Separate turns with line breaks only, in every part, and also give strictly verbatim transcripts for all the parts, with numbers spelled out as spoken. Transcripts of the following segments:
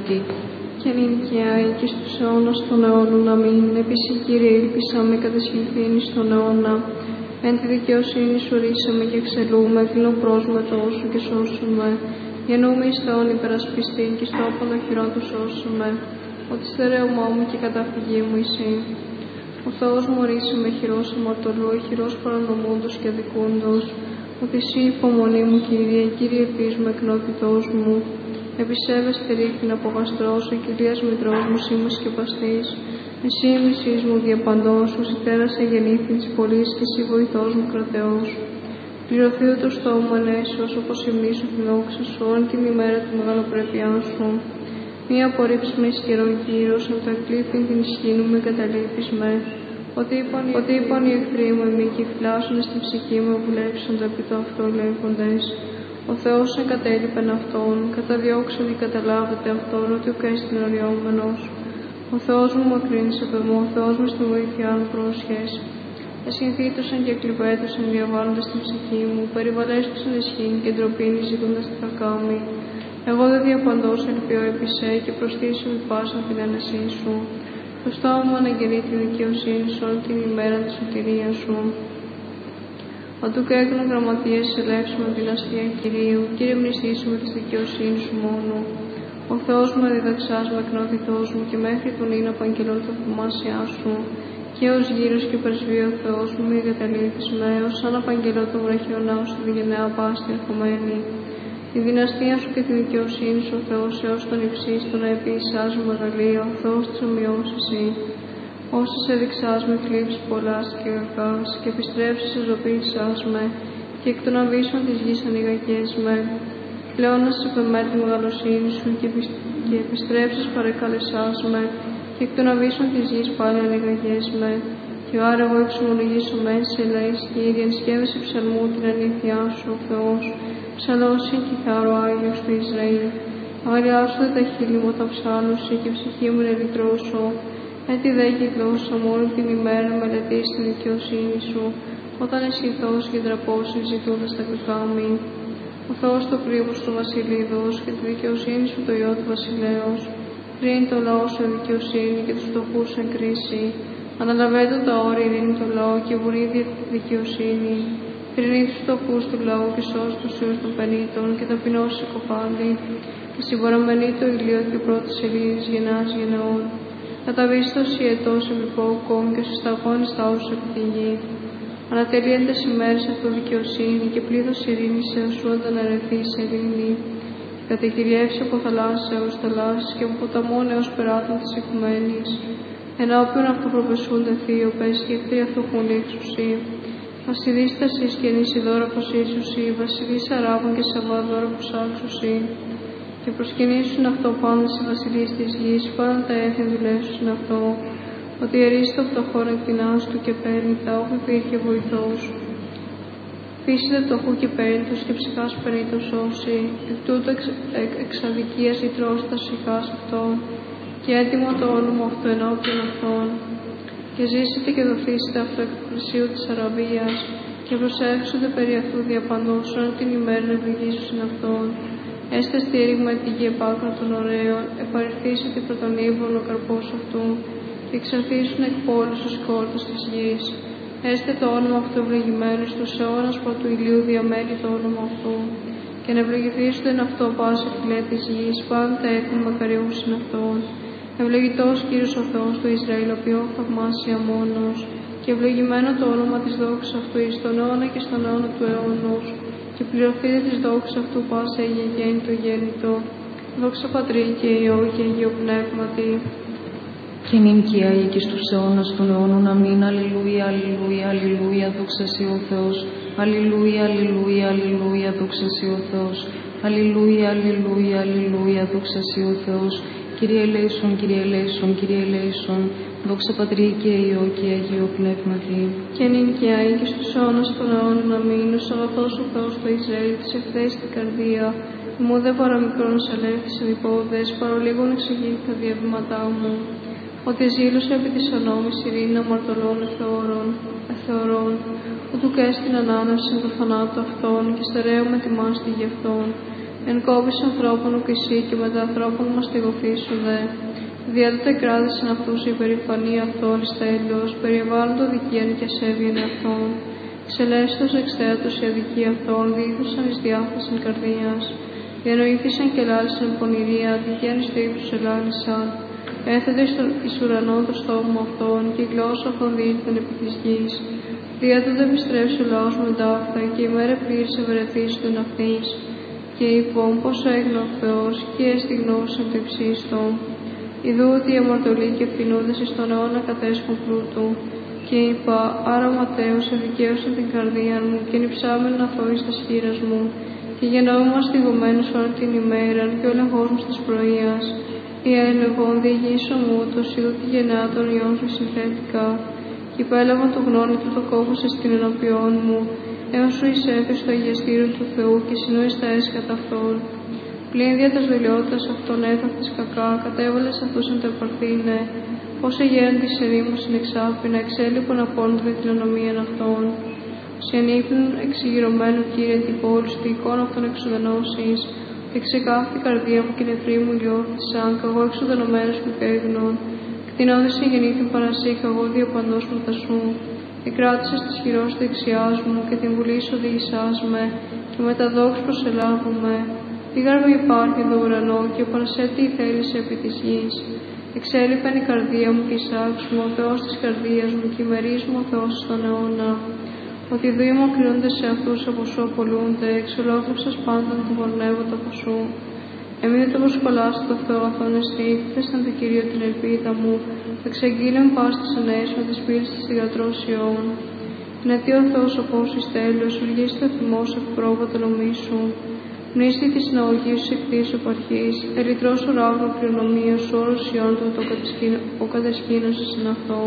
αυτή.
Και νυν και αεί και στους αιώνας των αιώνων. Αμήν. Επίση, Κύριε, ήλπισαμε, κατεσχυνθήνη στον αιώνα. Εν τη δικαιοσύνη σου ρίσαμε και εξελούμε, κλείνω πρόσμετό σου και σώσουμε. Γεννούμε εις Θεόν υπερασπιστή και στο άπονο χειρόν του σώσουμε. Ότι στερέωμά μου και καταφυγή μου εσύ. Ο Θεός μου ορίσαμε χειρός αμαρτωλού, χειρός παρανομούντος και αδικούντος. Ότι εσύ υπομονή μου, Κύριε, Κύριε επίσης εκνότητός μου. Επισέβεστη ρίχνη από γαστρός, ο Κυρίας μητρός μου σήμα σκεπαστής. Εσύ η μισής μου διαπαντός, ως η τέρας εγεννήθην της πολλής και εσύ βοηθός μου κρατεός. Πληρωθεί το στόμα ανέσιος, όπως υμνήσω τη δόξα σου, όν την ημέρα τη μεγαλοπρέπειά σου. Μη απορρίψει με ισχυρό Κύριος, αν το εκλήθην την ισχύ μου με καταλείπεις με. Ότι είπαν οι εχθροί μου εμεί και φυλάσσονται στην ψυχή μου, βουλέψονται επί το αυτό λέγοντες. Ο Θεός εγκατέλειπεν αυτόν, καταδιώξαν ή καταλάβετε αυτόν, ότι ο καίστην οριόμενος. Ο Θεός μου μακρύνησε από μου, ο Θεός μου στη βοήθειά μου πρόσχες. Εσυνθήτωσαν και εκλειπέτωσαν διαβάλλοντας την ψυχή μου, περιβαλέστωσαν ισχύν και ντροπήν ζητούντας τη φακάμη. Εγώ δεν διαπαντός ελπιώ επί σε και προστήσω μη πάσαν την ένεσή σου. Το στόμα μου αναγγελεί τη δικαιοσύνη σου όλη την ημέρα της σωτηρίας σου. Οτού και έκανα γραμματείες ελεύσουμε την αστεία Κυρίου, Κύριε μνηστήσουμε της δικαιοσύνης σου μόνο. Ο Θεός μου διδαξάς με εκνότητός μου και μέχρι τον είναι απαγγελώ τα θαυμάσια σου. Και ως γύρος και πρεσβεί ο Θεός μου μη εγκαταλείπεις με, ως σαν απαγγελώ το βραχιονά σου τη γενναία πάστη ερχομένη. Τη δυναστεία σου και τη δικαιοσύνη σου, ο Θεός έως τον υψής, τον επίσης μου μεγαλεία, ο Θεός της ομοιός εσύ. Όσες έδειξάς με θλίψεις πολλάς και κακάς, και επιστρέψεις εζωπήσας με, και εκ των αβύσσων της γης ανοιγακές με. Πλέον να σε επεμέρει τη μεγαλοσύνη σου και, επισ... και επιστρέψεις παρεκαλεσάς με, και εκ των αβύσσων της γης πάλι ανοιγακές με. Και άρα εγώ εξομολογήσω μεν σε λαείς, Κύριε, εν σκεύεση ψαλμού την αλήθειά σου, ο Θεός, ψαλώσει και θάρρο Άγιος του Ισραήλ. Αγαλιάσου τα χείλη μου τα ψάλωση και η ψυχή μου ερητρώσω. Έτσι δε και η γλώσσα μου όλη την ημέρα μελετείς τη δικαιοσύνη σου, όταν εσυθώς και ντραπώσεις ζητούντας τα κακά μου. Ο Θεός το κρύβος του βασιλείδος και τη δικαιοσύνη σου το ιό του βασιλέως. Πριν το λαό σου δικαιοσύνη και τους φτωχούς εν κρίση. Αναλαβέτω τα όρια ειρήνη το λαό και βουρίδια τη δικαιοσύνη. Κρίνει τους φτωχούς του λαού και σώσει τους ιούς των πενήτων και ταπεινώσει κοπάντη. Και συμπαραμενεί το ηλίο και πρώτη σελίδης γεννάς γενναιών. Καταβίστος η ετός επιπόκων και στους σταγόνες τα όσους επί τη γη. Ανατελείαντες ημέρες αυτοδικαιοσύνη και πλήθος ειρήνης έως σου ανταναρρεθεί σε ειρήνη. Κατεκυριεύσει από θαλάσσης έως θαλάσσης και από ποταμών έως περάτων της οικουμένης. Ενώπιον αυτοπροπεσούνται θείωπες και εχθροί αυτοχούν εξουσί. Βασιλείς τασίς και νησιδόρα φωσίσουσι, βασιλείς αράβων και σαββαδόρα φωσάξουσι. Και προσκυνήσουν αυτό πάντα σε βασιλείς της γης, πάντα τα έθνη δουλεύσουν αυτό. Ότι ερίστο από το χώρο εκτινάς του και παίρνει τα όπου υπήρχε βοηθός. Φύση δε πτωχού και πέριτος και ψυχάς περίτος όσοι, εκ τούτου εξ, εξ, εξαδικίας ή τρώσει τα ψυχάς αυτών, και έτοιμο το όνομα αυτό ενώπιον αυτών. Και ζήσετε και δοθήσετε αυτό εκ του πλησίου της Αραβίας, και προσέξονται περί αυτού διαπαντός όλη την ημέρα να ευλογήσουν αυτόν. Έστε στήριγμα τη γη επάκρα των ωραίων, επαρρυθήσετε προ τον ύβρον ο καρπός αυτού, και εξαρθήσουν εκ πόλης τους κόρτους της γης. Έστε το όνομα αυτού ευλογημένο στους αιώνας πρωτού ηλίου διαμένει το όνομα αυτού. Και να ευλογηθήσουν εν αυτό πάσα φυλέ της γης, πάντα τα έθνη μακαριούσιν αυτόν. Ευλογητός Κύριος ο Θεός του Ισραήλ, ο ποιό θαυμάσια μόνος. Και ευλογημένο το όνομα της δόξης αυτού εις τον αιώνα και στον αιώνα του αιώνος. Και πληρωθείτε της δόξης αυτού πάσα η γεγέννητο γέννητο. Δόξα Πατρί και Υιό και Αγίο Πνεύματι.
Και νυν και αεί και στους αιώνας των αιώνων. Αμήν. Αλληλούια, αλληλούια, αλληλούια, δόξα σοι ο Θεός. Αλληλούια, αλληλούια, αλληλούια, δόξα σοι ο Θεός. Αλληλούια, αλληλούια, αλληλούια, δόξα σοι ο Θεός. Κύριε ελέησον, Κύριε ελέησον, Κύριε ελέησον. Δόξα Πατρί και Υιό και Αγίο Πνεύματι.
Και νυν και αεί και στους αιώνας των αιώνων. Αμήν. Ως αγαθός ο Θεός του Ισραήλ, της ευθέης την καρδία. Μου δε παραμικρόν αλεύθης διπόδες, παρολίγων εξηγήθη τα διαβήματά μου. Ότι ζήλωσε επί της ανόμης ειρήνη αμαρτωλών εθεωρών, εθεωρών, ούτου και στην ανάνευση του θανάτου αυτών, και στερέω με τιμάστη γι' αυτόν. Εν κόβεις ανθρώπων ουκ εσύ και μετά ανθρώπων μας στιγωθήσονται. Διάδοτε κράτησαν αυτούς η υπερηφανία αυτών εις τέλος, περιβάλλον το δικαίων και ασέβειαν αυτών. Ξελέστος εξθέατος η αδικία αυτών, διήθουσαν εις διάθεσιν καρδίας. Διανοήθησαν και λάλησαν πονηρία, δικαίων εις το ύψος ελάλησαν. Έθετε εις ουρανόν το στόμα αυτών, και η γλώσσα αυτών διήλθεν επί της γης. Διάδοτε επιστρέψει ο λαός με ταύτα, και η μέρα πλήρης ευερεθίστων αυτής. Και είπον πόσο έγινε ο Θεός, και έστι γνώσιν το υψίστον. Ιδού ότι οι αμαρτωλοί και ευθυνούντες εις τον αιώνα κατέσχουν πλούτου. Και είπα, άρα Ματέος εδικαίωσε την καρδία μου, και νυψάμενον αθώης τας χείρας μου. Και γεννόμουν στιγωμένος όλη την ημέρα, και ο λεγός μου της πρωίας. Η έλεγον διηγήσω μου, ούτως είδω τη γεννά των ιών σου συνθετικά. Και υπέλαβαν το γνώμη του το κόβωσε στην ενωπιών μου, έως σου εισέφη στο αγιαστήριο του Θεού και συνόης τα έσκατα αυτών. Πλην δια τας δουλειότητας αυτών έθαυτης κακά, κατέβαλες αυτούς εν το επαρθήνε, πώς εγέραν της ερήμους συνεξάφηνα, εξέλιπον απόν τη κληρονομίαν αυτών. Σε ανήπνουν εξηγηρωμένου Κύριε την πόλη σου, τη εικόνα αυτών εξουδενώσεις, και ξεκάφτη καρδία μου και νεφροί μου λιώθησαν, καγώ εξουδενωμένος μου πέγνων. Κτηνώδης γεννήθην παρασύ, καγώ διαπαντός μου τα σου. Εκράτησες της χειρός δεξιάς μου και την βουλή σου οδήγησάς με, και με τα δόξ προσελάβουμε. Πήγαμε υπάρχει εδώ ουρανό και παρασέτη η θέληση επί της γης. Εξέλιπεν η καρδία μου και εισάξουμε ο Θεός της καρδίας μου και ημερίζουμε ο Θεός στον αιώνα. Ότι οι δύο μου κρίνονται σε αυτούς από σου απολούνται, εξολόκληψας πάντων του γορνεύοντα από σου. Εμείνε το προσκολάστη το Θεό αθών εσύ, θέσταν το Κυρίο την ελπίδα μου, θα εξεγγείλεν πας τις ενέες με τις πύλες της θυγατρώσεων. Είναι τι ο Θεός ο πόσης τέλος, οργίστη το θυμός ευπρόβατο νομίσου. Μνήστη της συναγωγής σου εκτής οπαρχής, ερητρός ο ράβνο κληρονομίας, όρος ιών του ο κατεσκήνωσης εν αυτό.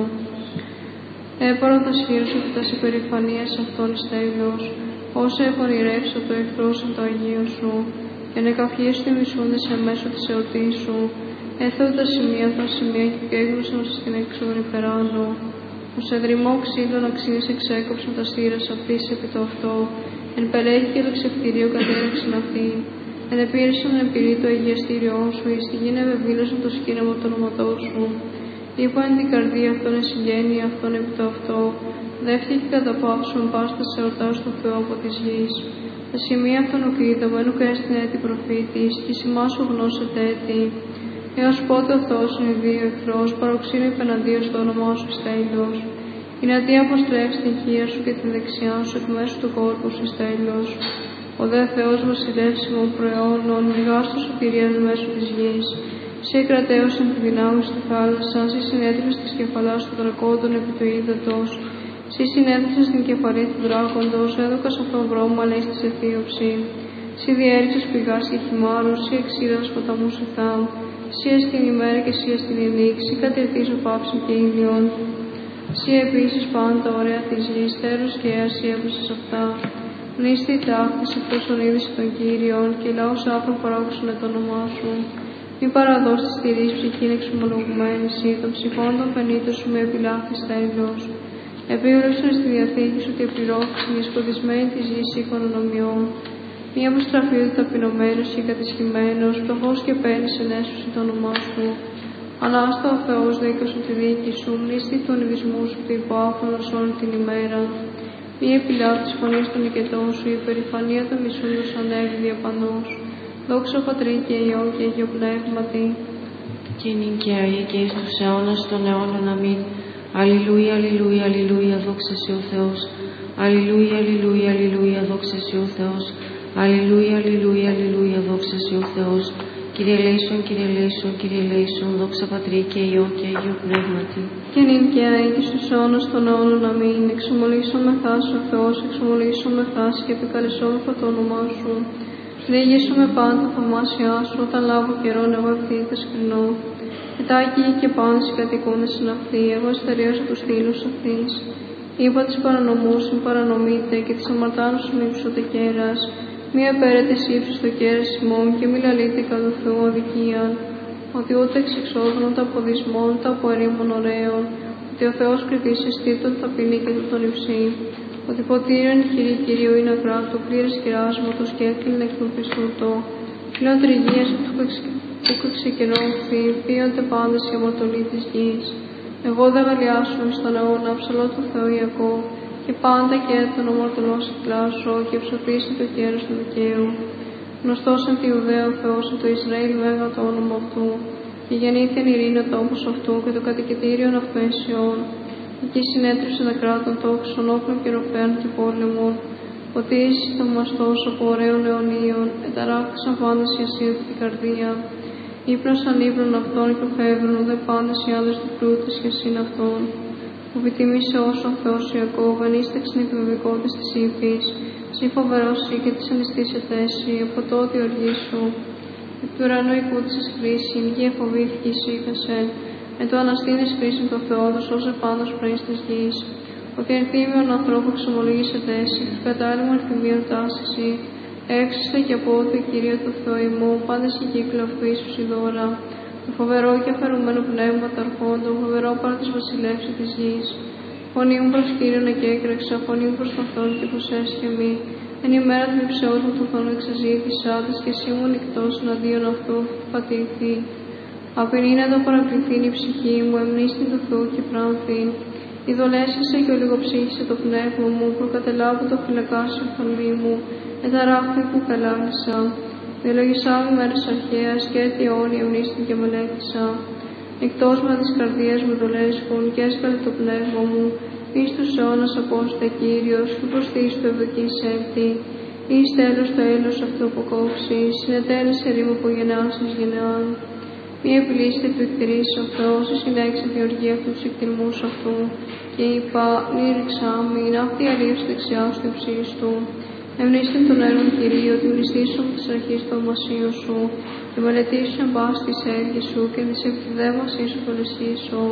Έπαρο τα σχήρωσο και τας υπερηφανίας αυτών εις τέλος, όσα επονηρεύσω το εχθρός εν το Αγίο σου, εν εκαυχίες του μισούντες εν μέσω της εωτής σου, έθεω τα σημεία των σημείων και έγνωσαν στην εξούν υπεράνω. Ως εδρυμό ξύλων αξίες εξέκοψαν τα στήρας αυτής επί το αυτό, εν πελέγει και το ξεφτηρίο κατέρεξαν αυτή, εν επήρεσαν επειρή το αγιαστήριό σου, εις τη γη ευεβήλωσαν το σκήναμα του ονοματός σου. Είπα εν την καρδία αυτόν εσυγγένει αυτόν επί το αυτό, δεύτηκε και καταπαύσουν πάστα σε ορτάς του Θεού από της γης. Τα σημεία αυτών ουκ είδομεν ουκ έστειν έτη προφήτης, και σημά σου γνώσετε έτη. Έως πότε ο Θεός είναι δύο εχθρός, παροξύνει υπεναντίον στο όνομά σου εις τέλος. Είναι αντί αποστρέψει την χείρα σου και την δεξιά σου εκ μέσου του κόρπου σου εις τέλος. Ο δε Θεός βασιλεύσιμων προαιώνων, λιγάς του σωτηρίας μέσω της γης. Συ εκρατέωσαν τη δυνάμει στη θάλασσα, συ συνέτρεψε της κεφαλάς του δρακόντων επί του ύδατος. Συ συνέτρεψε στην κεφαλή του δράκοντος, έδωκας αυτόν βρώμα λέει στη αιθίωψη. Συ διέριξες πηγάς και χυμάρους, συ εξήρας ποταμούς εθάμ. Συ εστιν ημέρα και συ εστιν η νύχη, συ κατηρτίζω πάψη και ήλιον. Συ επίσης πάντα ωραία της γης, τέλος και αίαση έπεσες αυτά. Μνήστη η τάχτη σε αυτούς είδηση των Κύριων, και λαός άπρον παράκουσαν το όνομά σου. Μη παραδώσει τη στηρής ψυχήν εξομολογουμένη σύ, των ψυχών των πενήτων σου με επιλάχθης τέλος. Επίβλεψαν στη διαθήκη σου και πληρώθησαν οι σκοτισμένοι της γης οικονομιών. Μη αποστραφεί του ταπεινωμένος και κατησχημένος, φτωχός και παίρνεις ενέσωση το όνομά σου. Ανάστα ο Θεός δίκωσον τη δίκη σου, μνήστη του ονειδισμού σου και υποάφωνος όλη την ημέρα. Μη επιλάβει της φωνής των οικετών σου, η υπερηφανία των μισούντος ανέβη διαπανώς. Δόξα Πατρί και Υιό και Αγίο Πνεύματι.
Και νυν και αεί και εις τους αιώνας των αιώνων. Αμήν. Αλληλούια, αλληλούια, αλληλούια, δόξα σε ο Θεός. Αλληλούια, αλληλούια, αλληλούια, δόξα σε ο Θεός. Αλληλούια, αλληλούια, αλληλούια, δόξα σε ο Θεός. Κύριε ελέησον, Κύριε ελέησον, Κύριε ελέησον, δόξα Πατρί και Υιό και Αγίο Πνεύματι.
Και νυν και αεί και στους αιώνας των αιώνων. Αμήν. Εξομολύσομεθά σου ο Θεός, εξομολύσομεθά και επικαλεσόμεθα το όνομά σου. Διηγήσουμε πάντα τα θαυμάσια σου, όταν λάβω καιρόν εγώ ευθύτες κρινώ. Ετάκι και πάνω οι κατοικούντες στην αυτή, εγώ εστερίωσα τους θύλους αυτής. Είπα τις παρανομούς μην παρανομείτε και τις αμαρτάνους μην υψωτε κέρας. Μη απέρετε ύψους το κέρας ημών και μη λαλείτε κατά του Θεού αδικίαν. Ότι ούτε εξ εξόδων ούτε από δυσμών ούτε από ερήμων ωραίων. Ότι ο Θεός κριτής εστίτων ταπεινή και του τον υψή. Ότι ποτήριον η χειρή Κυρίου είναι αγράτο, πλήρες κεράσματος και έκλεινε εκ του πιστούτο. Κλειόν τριγείας που ξεκενώθη, πίονται πάντες οι αμαρτωλοί της γης. Εγώ δε γαλιάσω εις τον αιώνα, ψαλώ του Θεού Ιακώβ, και πάντα και τον αμαρτωλό συκλάσω, και ψωθήσει το κέρος του δικαίου. Γνωστός εν τη Ιουδαία ο Θεός, εν το Ισραήλ μέγα το όνομα αυτού, και γεννήθην ειρήνη ο τόπος αυτού, και το κατοικητήριον αυτού εν Σιών. Εκεί συνέτριψε τα κράτων τόξων, όπλων και ροπέων και πόλεμων. Ποτίσει το μαστός από ωραίων αιωνίων, εταράχθησαν πάντες η ασύνθετη καρδία. Ήπνωσαν ύπνων αυτών και φεύγουν, δε πάντες οι άντρες του πλούτης και σύν αυτών. Που επιτιμήσε όσο ο Θεός Ιακώβ, ενίστεξεν η επιβεβαιότητα της ύφης. Συ φοβερός ή και της ανιστήσεται εσύ, από τότε οργή σου. Εκ του ουρανού οικούτησες χρήση, η γη εφοβήθηκε η σύγχασε. Εν το αναστήνες χρήσιν το Θεόδος, ως επάντως πρέις της γης. Ότι ενθύμιον ανθρώπου εξομολογήσετε εσύ, του κατάλληλου ενθυμίων τάσηση. Έξιστε και από ό,τι Κυρία του Θεού ημού, πάντες η κύκλο αυτού ίσους η δώρα. Το φοβερό και αφαιρουμένο πνεύμα ταρχών, το φοβερό παρά της βασιλεύση της γης. Φωνή μου προς Κύριον εκέκρεξα, φωνή μου προς τον Θεόν και πως έσχεμη. Εν ημέρα του υψεώς μου του Θεού εξαζήτησα, της και εσύ μου νυχτός εναντίον αυτού πατήθη. Απεινή να το παρακληθήν η ψυχή μου, εμνίστην του Θεού και πράνθην. Ιδωλέσχησε και ολιγοψύχησε το πνεύμα μου, προκατελάβω το φυλακάσιο φωνή μου, εταράχθη που καλάλησα. Διαλογισά με μέρες αρχαίας και έτη αιώνια εμνίστην και μελέτησα. Εκτός με της καρδίας μου δολέσχουν και έσκαλε το πνεύμα μου, εις τους αιώνας απόστε Κύριος, και προστής του ευδοκής έμπτη. Εις τέλος το έλος αυτού αποκόψει, συνετέλεσε ρήμο από γενεάς εις γενεάν. Μη επιλύσετε του εκτηρήσει ο Θεός, η συνέχισε τη οργή αυτού τους εκτιρμούς αυτού. Και είπα, λύριξα μην, αυτή η αλήψη δεξιά του υψίστου. Ευνίστην τον έργο Κυρίου, τη μνηστήσου της αρχής των μασίων σου, και μελετήσου εν πάση της έργης σου, και της επιθυδεύμασής σου πολυσχήσου.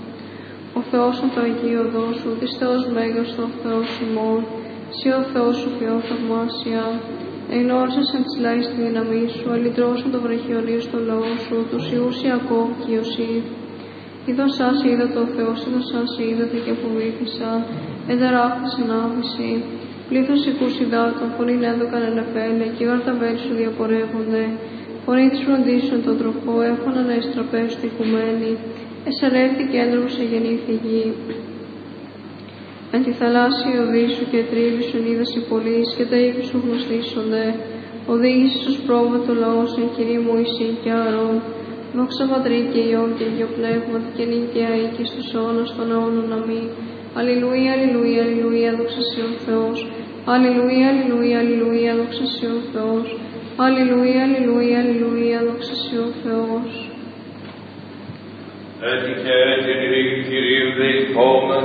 Ο Θεός εν το Αγίο δώσου, της Θεός μέγας των Θεός ημών, σύ ο Θεός σου ποιό θαυμάσια. Εγνώρισες εν της λάης τη δύναμή σου, αλυτρώσουν το βραχιονίο στο λόγο σου, τους Ιούς Ιακώβ και Ιωσήφ. Είδον σας είδα το Θεός, είδον σας είδατε και αποβήθησα, ενταράχθης ανάβηση. Πλήθος οικούς υδάτων, φωνήν έδωκαν εν εφέλε, και γαρταβέλη σου διαπορεύονται. Φωνή της φροντίσεων τον τροχό, έφωναν εις τραπέζ του οικουμένη. Εσαλεύτη και έντροπος εγεννήθη γη. Εν τη θαλάσσια οδή σου και τρίβησον είδας οι πολλείς, και τα ύφη σου γνωστήσονται. Οδήγησες ως πρόβα το λαό σου, εν Κυρί Μωυσή και Αρών. Δόξα Πατρί και Υιόν και Αγίο Πνεύματι, και νυν και αεί και στους αιώνας των αιώνων αμήν. Αλληλούια, αλληλούια, αλληλούια, δόξα σοι ο Θεός. Αλληλούια, αλληλούια, αλληλούια, δόξα σοι ο Θεός. Αλληλούια, αλληλούια, αλληλούια, δόξα σοι ο Θεός.
Έτυχε την ειρήνη Κυρίου δεηθόμεν,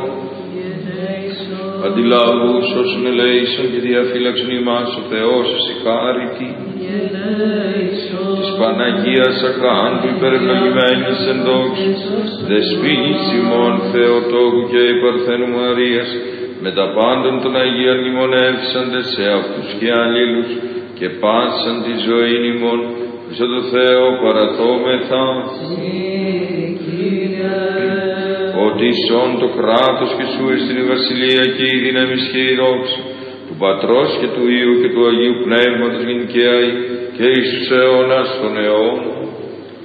αντιλάβους όσων ελέησον και διαφύλαξον ημάς ο Θεός εσύ χάρητη, της Παναγίας Αχάντου υπερευλογημένης εν δόξου, δεσποίνης ημών Θεοτόκου και η Παρθένου Μαρίας, με τα πάντων των Αγίων μνημονεύσαντες σε αυτούς και αλλήλους, και πάσαν τη ζωή ημών, εις το Θεό παραθόμεθα. Ότι σών το κράτος και σου εστιν η βασιλεία και η δύναμη και η δόξα του Πατρός και του Υιού και του Αγίου Πνεύματος νυν και αεί και εις τους αιώνας των αιώνων.